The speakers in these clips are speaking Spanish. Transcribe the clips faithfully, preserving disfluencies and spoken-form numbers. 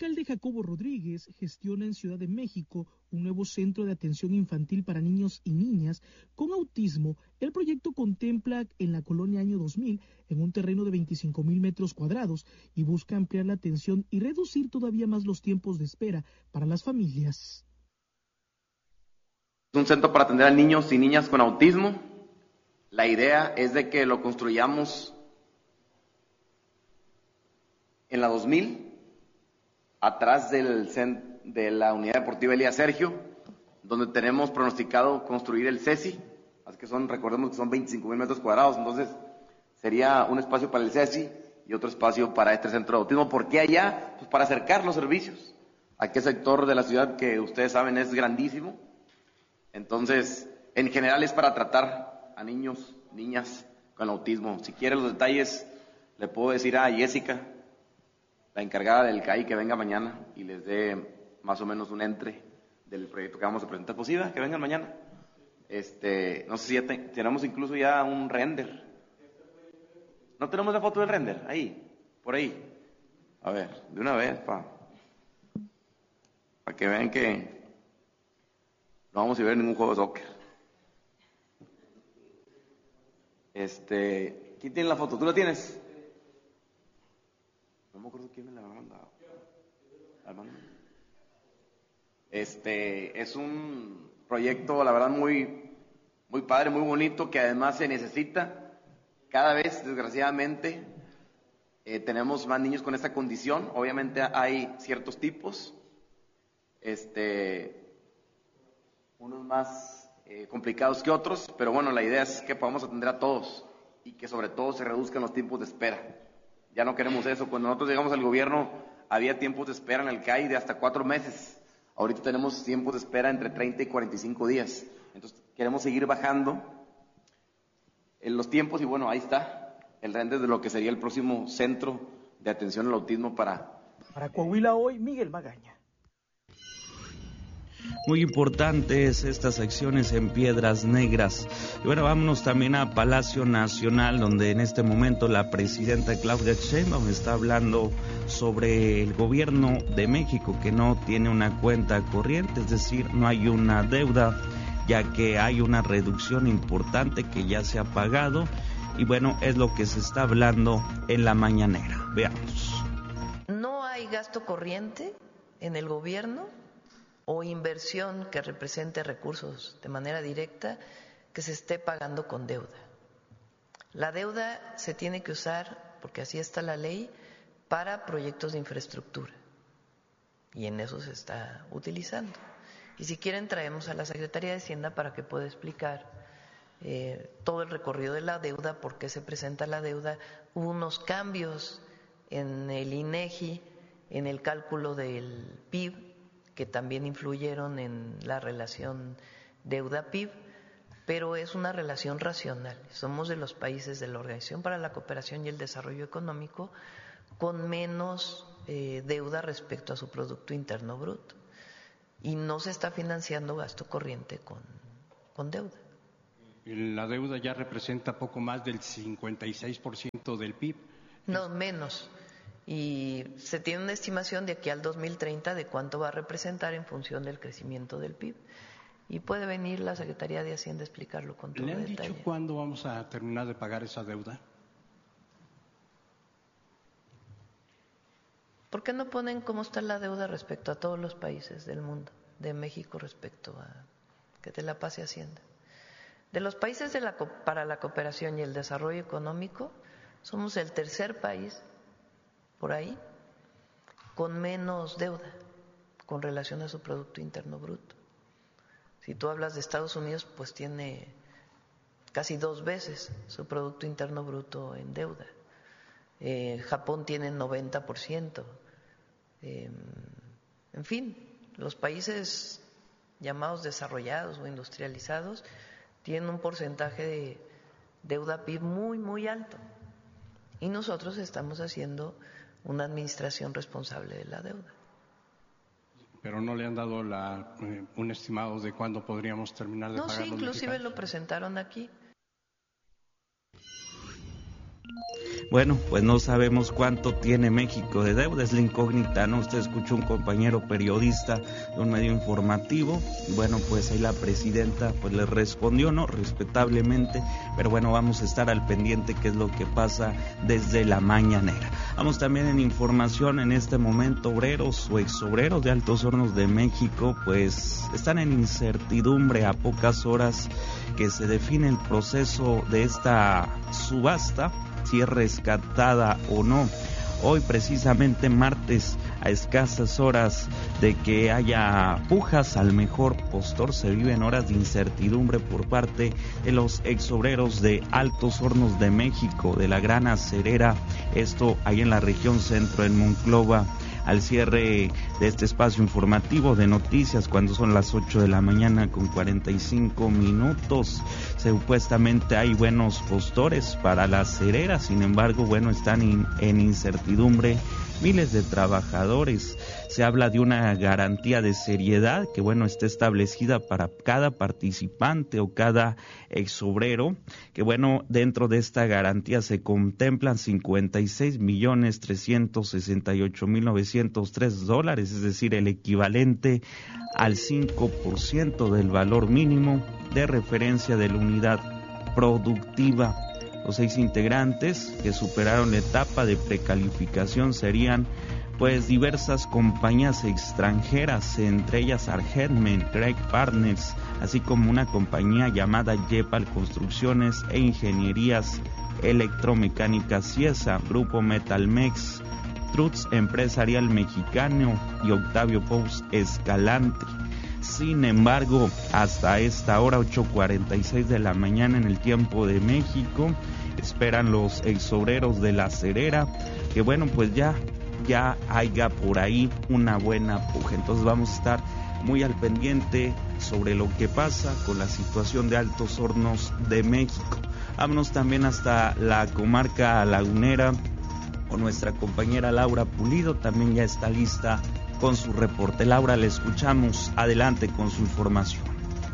alcalde Jacobo Rodríguez gestiona en Ciudad de México un nuevo centro de atención infantil para niños y niñas con autismo. El proyecto contempla en la colonia Año dos mil, en un terreno de veinticinco mil metros cuadrados, y busca ampliar la atención y reducir todavía más los tiempos de espera para las familias. Es un centro para atender a niños y niñas con autismo. La idea es de que lo construyamos en la dos mil, atrás del, de la unidad deportiva Elías Sergio, donde tenemos pronosticado construir el CESI, así que son, recordemos que son veinticinco mil metros cuadrados, entonces sería un espacio para el CESI y otro espacio para este centro de autismo. ¿Por qué allá? Pues para acercar los servicios a aquel sector de la ciudad que ustedes saben es grandísimo. Entonces, en general es para tratar a niños, niñas con autismo. Si quieren los detalles, le puedo decir a Jessica, la encargada del C A I, que venga mañana y les dé más o menos un entre del proyecto que vamos a presentar. Pues sí, ¿verdad? Que vengan mañana. Este, no sé si ya te, tenemos incluso ya un render. ¿No tenemos la foto del render? Ahí, por ahí. A ver, de una vez, para pa que vean que no vamos a ver ningún juego de soccer. Este, ¿quién tiene la foto? ¿Tú la tienes? No me acuerdo quién me la ha mandado. Armando. Este, es un proyecto, la verdad, muy, muy padre, muy bonito, que además se necesita. Cada vez, desgraciadamente, eh, tenemos más niños con esta condición. Obviamente hay ciertos tipos, este, unos más eh, complicados que otros, pero bueno, la idea es que podamos atender a todos y que sobre todo se reduzcan los tiempos de espera. Ya no queremos eso. Cuando nosotros llegamos al gobierno había tiempos de espera en el C A I de hasta cuatro meses. Ahorita tenemos tiempos de espera entre treinta y cuarenta y cinco días. Entonces queremos seguir bajando en los tiempos y bueno, ahí está el render de lo que sería el próximo centro de atención al autismo para... Para Coahuila Hoy, Miguel Magaña. Muy importantes estas acciones en Piedras Negras. Y bueno, vámonos también a Palacio Nacional, donde en este momento la presidenta Claudia Sheinbaum está hablando sobre el gobierno de México, que no tiene una cuenta corriente, es decir, no hay una deuda, ya que hay una reducción importante que ya se ha pagado. Y bueno, es lo que se está hablando en la mañanera. Veamos. No hay gasto corriente en el gobierno o inversión que represente recursos de manera directa que se esté pagando con deuda. La deuda se tiene que usar, porque así está la ley, para proyectos de infraestructura y en eso se está utilizando. Y si quieren traemos a la Secretaría de Hacienda para que pueda explicar eh, todo el recorrido de la deuda, por qué se presenta la deuda. Hubo unos cambios en el INEGI, en el cálculo del P I B, que también influyeron en la relación deuda-P I B, pero es una relación racional. Somos de los países de la Organización para la Cooperación y el Desarrollo Económico con menos eh, deuda respecto a su Producto Interno Bruto. Y no se está financiando gasto corriente con, con deuda. La deuda ya representa poco más del cincuenta y seis por ciento del P I B. No, menos. Y se tiene una estimación de aquí al dos mil treinta de cuánto va a representar en función del crecimiento del P I B. Y puede venir la Secretaría de Hacienda a explicarlo con todo detalle. ¿Le han dicho cuándo vamos a terminar de pagar esa deuda? ¿Por qué no ponen cómo está la deuda respecto a todos los países del mundo, de México respecto a que te la pase Hacienda? De los países de la, para la cooperación y el desarrollo económico, somos el tercer país por ahí, con menos deuda con relación a su Producto Interno Bruto. Si tú hablas de Estados Unidos, pues tiene casi dos veces su Producto Interno Bruto en deuda. Eh, Japón tiene noventa por ciento. Eh, en fin, los países llamados desarrollados o industrializados tienen un porcentaje de deuda P I B muy, muy alto. Y nosotros estamos haciendo una administración responsable de la deuda. Pero no le han dado la, eh, un estimado de cuándo podríamos terminar de no, pagar. Sí, los inclusive mexicanos. Lo presentaron aquí. Bueno, pues no sabemos cuánto tiene México de deuda, es la incógnita, ¿no? Usted escuchó un compañero periodista de un medio informativo, y bueno, pues ahí la presidenta pues le respondió, ¿no? Respetablemente, pero bueno, vamos a estar al pendiente qué es lo que pasa desde la mañanera. Vamos también en información, en este momento obreros o exobreros de Altos Hornos de México pues están en incertidumbre a pocas horas que se define el proceso de esta subasta, si es rescatada o no. Hoy precisamente martes, a escasas horas de que haya pujas al mejor postor, se viven horas de incertidumbre por parte de los exobreros de Altos Hornos de México, de la Gran Acerera, esto ahí en la región centro, en Monclova. Al cierre de este espacio informativo de noticias, cuando son las ocho de la mañana con cuarenta y cinco minutos, supuestamente hay buenos postores para la acerera, sin embargo, bueno, están in, en incertidumbre miles de trabajadores. Se habla de una garantía de seriedad que, bueno, está establecida para cada participante o cada exobrero, que, bueno, dentro de esta garantía se contemplan cincuenta y seis millones trescientos sesenta y ocho mil novecientos tres dólares, es decir, el equivalente al cinco por ciento del valor mínimo de referencia de la unidad productiva. Los seis integrantes que superaron la etapa de precalificación serían pues diversas compañías extranjeras, entre ellas Argentmen, Craig Partners, así como una compañía llamada Yepal Construcciones e Ingenierías Electromecánicas Ciesa, Grupo Metalmex, Trutz Empresarial Mexicano y Octavio Pous Escalante. Sin embargo, hasta esta hora, ocho cuarenta y seis de la mañana en el tiempo de México, esperan los exobreros de la acerera que, bueno, pues ya, ya haya por ahí una buena puja. Entonces vamos a estar muy al pendiente sobre lo que pasa con la situación de Altos Hornos de México. Vámonos también hasta la comarca lagunera con nuestra compañera Laura Pulido, también ya está lista con su reporte. Laura, le escuchamos. Adelante con su información.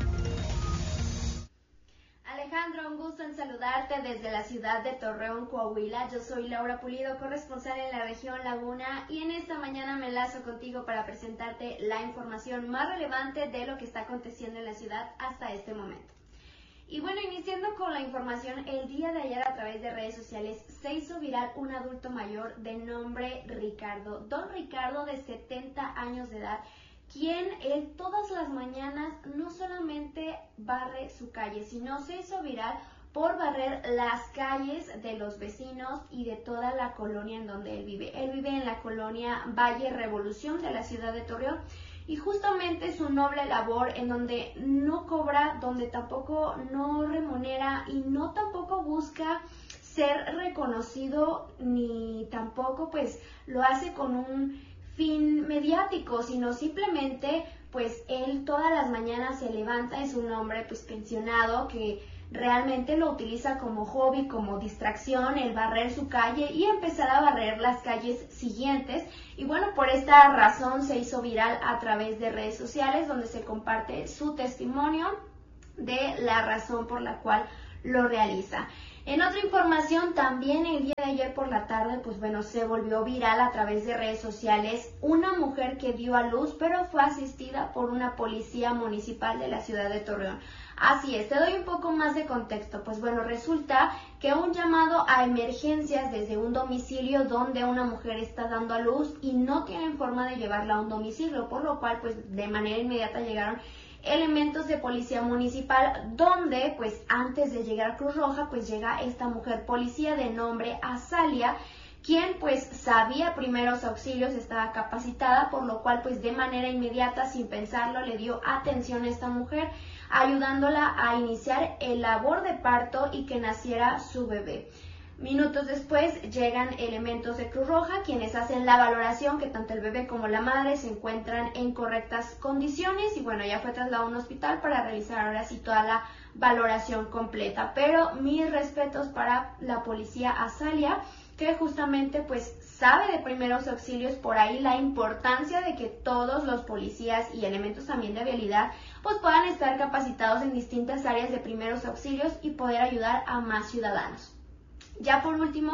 Alejandro, un gusto en saludarte desde la ciudad de Torreón, Coahuila. Yo soy Laura Pulido, corresponsal en la región Laguna, y en esta mañana me enlazo contigo para presentarte la información más relevante de lo que está aconteciendo en la ciudad hasta este momento. Y bueno, iniciando con la información, el día de ayer a través de redes sociales se hizo viral un adulto mayor de nombre Ricardo, don Ricardo de setenta años de edad, quien él todas las mañanas no solamente barre su calle, sino se hizo viral por barrer las calles de los vecinos y de toda la colonia en donde él vive. Él vive en la colonia Valle Revolución de la ciudad de Torreón. Y justamente su noble labor en donde no cobra, donde tampoco no remunera y no tampoco busca ser reconocido, ni tampoco pues lo hace con un fin mediático, sino simplemente pues él todas las mañanas se levanta, es un hombre pues pensionado que realmente lo utiliza como hobby, como distracción, el barrer su calle y empezar a barrer las calles siguientes. Y bueno, por esta razón se hizo viral a través de redes sociales, donde se comparte su testimonio de la razón por la cual lo realiza. En otra información, también el día de ayer por la tarde, pues bueno, se volvió viral a través de redes sociales una mujer que dio a luz, pero fue asistida por una policía municipal de la ciudad de Torreón. Así es, te doy un poco más de contexto. Pues bueno, resulta que un llamado a emergencias desde un domicilio donde una mujer está dando a luz y no tienen forma de llevarla a un domicilio, por lo cual pues de manera inmediata llegaron elementos de policía municipal, donde pues antes de llegar a Cruz Roja pues llega esta mujer policía de nombre Azalia, quien pues sabía primeros auxilios, estaba capacitada, por lo cual pues de manera inmediata, sin pensarlo, le dio atención a esta mujer, ayudándola a iniciar el labor de parto y que naciera su bebé. Minutos después llegan elementos de Cruz Roja, quienes hacen la valoración que tanto el bebé como la madre se encuentran en correctas condiciones y bueno, ya fue trasladado a un hospital para realizar ahora sí toda la valoración completa. Pero mis respetos para la policía Azalia, que justamente pues sabe de primeros auxilios, por ahí la importancia de que todos los policías y elementos también de vialidad pues puedan estar capacitados en distintas áreas de primeros auxilios y poder ayudar a más ciudadanos. Ya por último,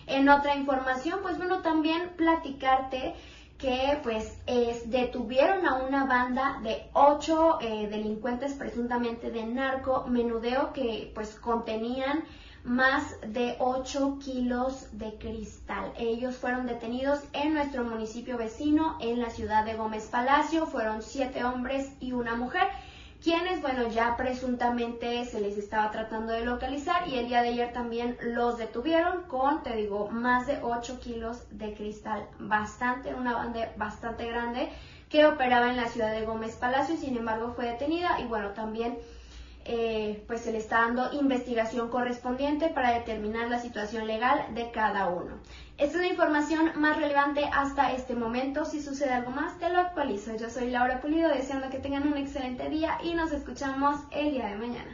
En otra información, pues bueno, también platicarte que pues es, detuvieron a una banda de ocho eh, delincuentes presuntamente de narco menudeo que pues contenían más de ocho kilos de cristal. Ellos fueron detenidos en nuestro municipio vecino, en la ciudad de Gómez Palacio. Fueron siete hombres y una mujer, quienes, bueno, ya presuntamente se les estaba tratando de localizar, y el día de ayer también los detuvieron con, te digo, más de ocho kilos de cristal. Bastante, una banda bastante grande que operaba en la ciudad de Gómez Palacio, sin embargo fue detenida, y bueno, también Eh, pues se le está dando investigación correspondiente para determinar la situación legal de cada uno. Esta es la información más relevante hasta este momento. Si sucede algo más, te lo actualizo. Yo soy Laura Pulido, deseando que tengan un excelente día y nos escuchamos el día de mañana.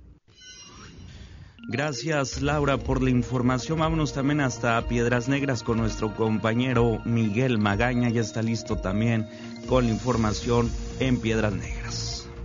Gracias, Laura, por la información. Vámonos también hasta Piedras Negras con nuestro compañero Miguel Magaña. Ya está listo también con la información en Piedras Negras.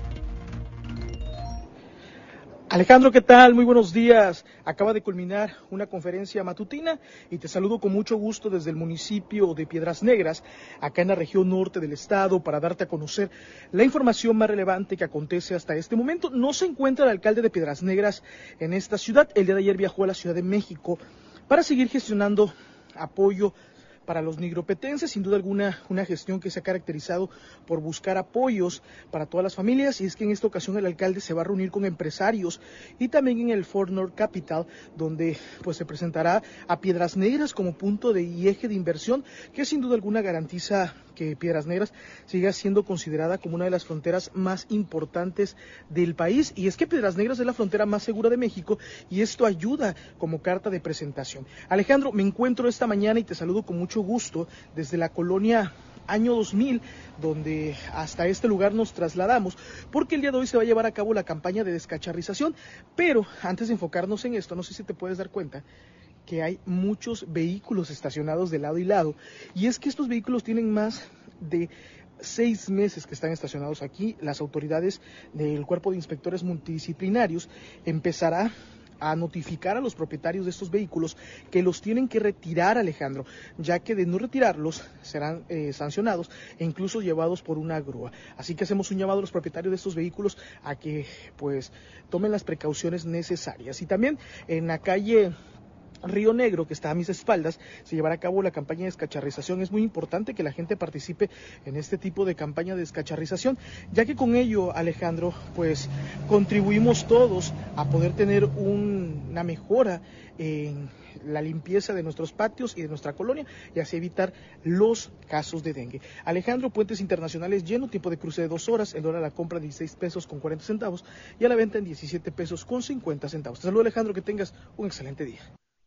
Alejandro, ¿qué tal? Muy buenos días. Acaba de culminar una conferencia matutina y te saludo con mucho gusto desde el municipio de Piedras Negras, acá en la región norte del estado, para darte a conocer la información más relevante que acontece hasta este momento. No se encuentra el alcalde de Piedras Negras en esta ciudad. El día de ayer viajó a la Ciudad de México para seguir gestionando apoyo para los nigropetenses. Sin duda alguna, una gestión que se ha caracterizado por buscar apoyos para todas las familias, y es que en esta ocasión el alcalde se va a reunir con empresarios y también en el Fort North Capital, donde pues se presentará a Piedras Negras como punto de y eje de inversión, que sin duda alguna garantiza que Piedras Negras siga siendo considerada como una de las fronteras más importantes del país. Y es que Piedras Negras es la frontera más segura de México, y esto ayuda como carta de presentación. Alejandro, me encuentro esta mañana y te saludo con mucho gusto desde la colonia Año dos mil, donde hasta este lugar nos trasladamos, porque el día de hoy se va a llevar a cabo la campaña de descacharrización. Pero antes de enfocarnos en esto, no sé si te puedes dar cuenta que hay muchos vehículos estacionados de lado y lado, y es que estos vehículos tienen más de seis meses que están estacionados aquí. Las autoridades del Cuerpo de Inspectores Multidisciplinarios empezará a notificar a los propietarios de estos vehículos que los tienen que retirar, Alejandro, ya que de no retirarlos serán eh, sancionados e incluso llevados por una grúa. Así que hacemos un llamado a los propietarios de estos vehículos a que pues tomen las precauciones necesarias. Y también en la calle Río Negro, que está a mis espaldas, se llevará a cabo la campaña de descacharrización. Es muy importante que la gente participe en este tipo de campaña de descacharrización, ya que con ello, Alejandro, pues contribuimos todos a poder tener un, una mejora en la limpieza de nuestros patios y de nuestra colonia, y así evitar los casos de dengue. Alejandro, puentes internacionales lleno, tiempo de cruce de dos horas, el dólar a la compra dieciséis pesos con cuarenta centavos y a la venta en diecisiete pesos con cincuenta centavos. Te saludo, Alejandro, que tengas un excelente día.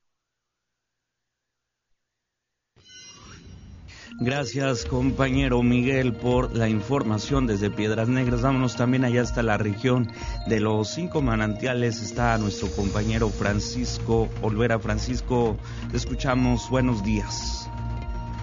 Gracias, compañero Miguel, por la información desde Piedras Negras. Vámonos también allá hasta la región de los Cinco Manantiales. Está nuestro compañero Francisco Olvera. Francisco, te escuchamos. Buenos días.